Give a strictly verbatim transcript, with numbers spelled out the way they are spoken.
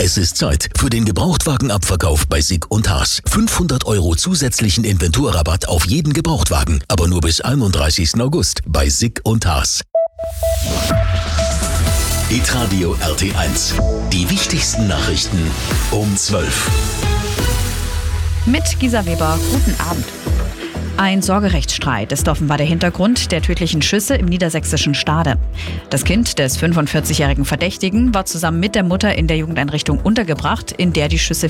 Es ist Zeit für den Gebrauchtwagenabverkauf bei Sick und Haas. fünfhundert Euro zusätzlichen Inventurrabatt auf jeden Gebrauchtwagen, aber nur bis einunddreißigsten August bei Sick und Haas. Hitradio R T eins. Die wichtigsten Nachrichten um zwölf. Mit Gisa Weber, guten Abend. Ein Sorgerechtsstreit ist offenbar der Hintergrund der tödlichen Schüsse im niedersächsischen Stade. Das Kind des fünfundvierzigjährigen Verdächtigen war zusammen mit der Mutter in der Jugendeinrichtung untergebracht, in der die Schüsse